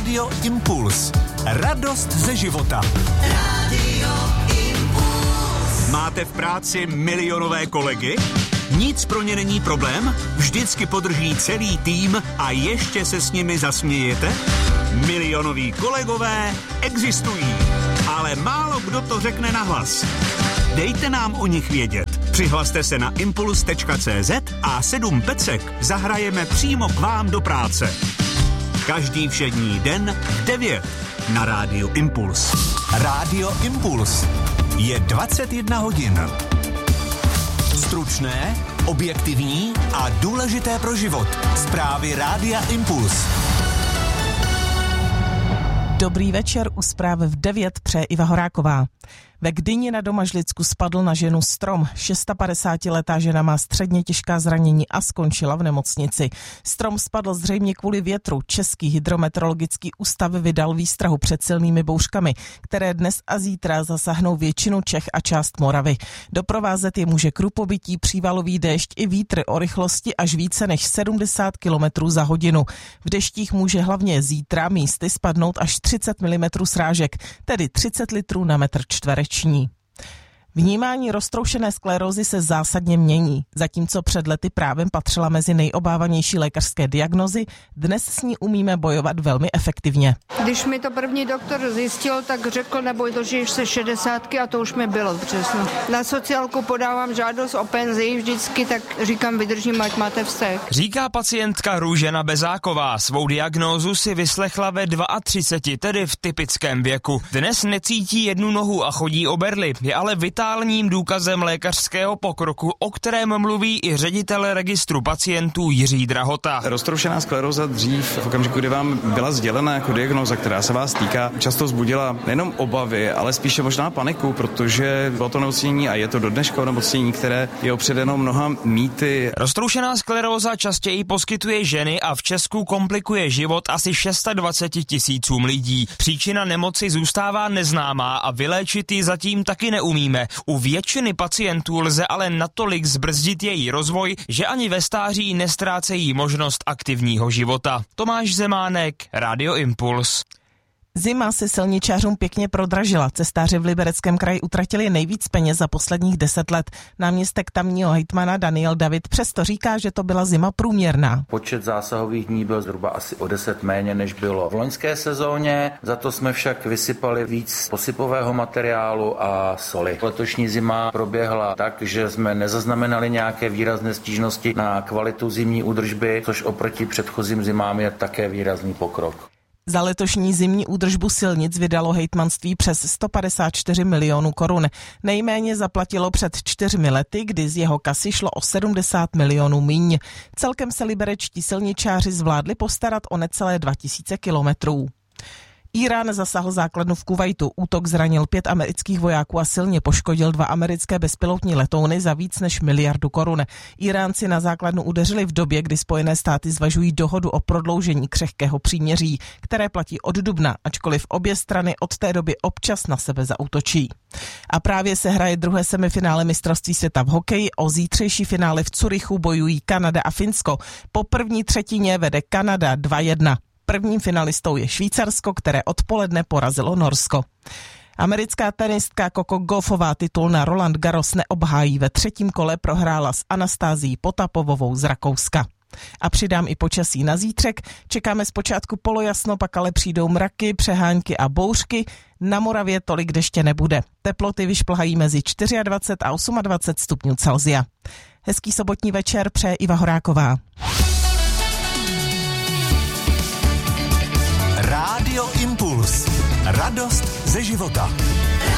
Rádio Impuls. Radost ze života. Rádio Impuls. Máte v práci milionové kolegy? Nic pro ně není problém? Vždycky podrží celý tým a ještě se s nimi zasmějete? Milionoví kolegové existují, ale málo kdo to řekne nahlas. Dejte nám o nich vědět. Přihlaste se na impuls.cz a 7 pecek zahrajeme přímo k vám do práce. Každý všední den v 9 na Rádiu Impuls. Rádio Impuls je 21 hodin. Stručné, objektivní a důležité pro život. Zprávy Rádia Impuls. Dobrý večer, u zprávy v 9 přeje Iva Horáková. Ve Gdyni na Domažlicku spadl na ženu strom. 56letá žena má středně těžká zranění a skončila v nemocnici. Strom spadl zřejmě kvůli větru. Český hydrometeorologický ústav vydal výstrahu před silnými bouřkami, které dnes a zítra zasáhnou většinu Čech a část Moravy. Doprovázet je může krupobytí, přívalový déšť i vítr o rychlosti až více než 70 km za hodinu. V deštích může hlavně zítra místy spadnout až 30 mm srážek, tedy 30 litrů na metr čtvereční. Vnímání roztroušené sklerózy se zásadně mění. Zatímco před lety právem patřila mezi nejobávanější lékařské diagnózy, dnes s ní umíme bojovat velmi efektivně. Když mi to první doktor zjistil, tak řekl, neboj, dožiješ se 60 a to už mi bylo v březnu. Na sociálku podávám žádost o penzi vždycky, tak říkám, vydržím, ať máte vztek. Říká pacientka Růžena Bezáková. Svou diagnózu si vyslechla ve 32, tedy v typickém věku. Dnes necítí jednu nohu a chodí o berli, je ale vitálním důkazem lékařského pokroku, o kterém mluví i ředitel registru pacientů Jiří Drahota. Roztroušená skleróza dřív, v okamžiku, kdy vám byla sdělena jako diagnóza, která se vás týká, často vzbudila nejenom obavy, ale spíše možná paniku, protože bylo to onemocnění a je to do dneška onemocnění, které je opředeno mnoha mýty. Roztroušená skleróza častěji poskytuje ženy a v Česku komplikuje život asi 26 000 lidí. Příčina nemoci zůstává neznámá a vyléčit ji zatím taky neumíme. U většiny pacientů lze ale natolik zbrzdit její rozvoj, že ani ve stáří nestrácejí možnost aktivního života. Tomáš Zemánek, Rádio Impuls. Zima se silničářům pěkně prodražila. Cestáři v Libereckém kraji utratili nejvíc peněz za posledních 10 let. Náměstek tamního hejtmana Daniel David přesto říká, že to byla zima průměrná. Počet zásahových dní byl zhruba asi o 10 méně, než bylo v loňské sezóně. Za to jsme však vysypali víc posypového materiálu a soli. Letošní zima proběhla tak, že jsme nezaznamenali nějaké výrazné stížnosti na kvalitu zimní údržby, což oproti předchozím zimám je také výrazný pokrok. Za letošní zimní údržbu silnic vydalo hejtmanství přes 154 milionů korun. Nejméně zaplatilo před 4 lety, kdy z jeho kasy šlo o 70 milionů míň. Celkem se liberečtí silničáři zvládli postarat o necelé 2000 kilometrů. Irán zasahl základnu v Kuvajtu. Útok zranil 5 amerických vojáků a silně poškodil 2 americké bezpilotní letouny za víc než 1 miliardu korun. Iránci na základnu udeřili v době, kdy Spojené státy zvažují dohodu o prodloužení křehkého příměří, které platí od dubna, ačkoliv obě strany od té doby občas na sebe zaútočí. A právě se hraje druhé semifinále mistrovství světa v hokeji. O zítřejší finále v Curychu bojují Kanada a Finsko. Po první třetině vede Kanada 2-1. Prvním finalistou je Švýcarsko, které odpoledne porazilo Norsko. Americká tenistka Coco Gauffová titul na Roland Garros neobhájí. Ve 3. kole prohrála s Anastázií Potapovovou z Rakouska. A přidám i počasí na zítřek. Čekáme zpočátku polojasno, pak ale přijdou mraky, přehánky a bouřky. Na Moravě tolik deště nebude. Teploty vyšplhají mezi 24 a 28 stupňů Celsia. Hezký sobotní večer přeje Iva Horáková. Rádio Impuls. Radost ze života.